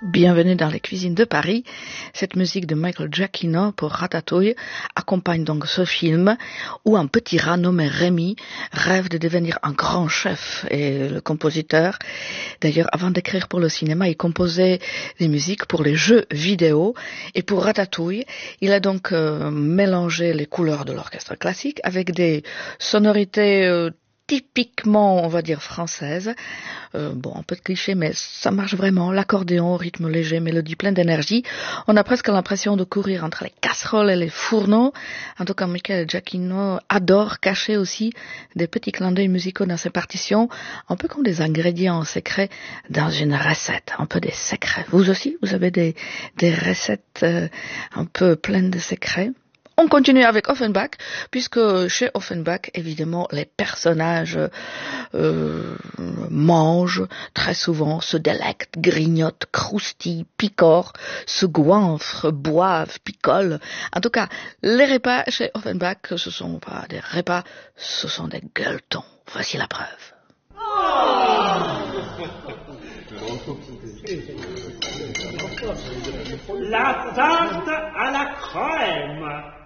Bienvenue dans les cuisines de Paris. Cette musique de Michael Giacchino pour Ratatouille accompagne donc ce film où un petit rat nommé Rémi rêve de devenir un grand chef. Et le compositeur, d'ailleurs, avant d'écrire pour le cinéma, il composait des musiques pour les jeux vidéo. Et pour Ratatouille, il a donc mélangé les couleurs de l'orchestre classique avec des sonorités typiquement, on va dire, française. Bon, un peu de cliché, mais ça marche vraiment. L'accordéon, rythme léger, mélodie pleine d'énergie. On a presque l'impression de courir entre les casseroles et les fourneaux. En tout cas, Michael Giacchino adore cacher aussi des petits clins d'œil musicaux dans ses partitions, un peu comme des ingrédients secrets dans une recette, un peu des secrets. Vous aussi, vous avez des recettes un peu pleines de secrets? On continue avec Offenbach, puisque chez Offenbach, évidemment, les personnages mangent très souvent, se délectent, grignotent, croustillent, picorent, se goinfrent, boivent, picolent. En tout cas, les repas chez Offenbach, ce sont pas des repas, ce sont des gueuletons. Voici la preuve. La tarte à la crème.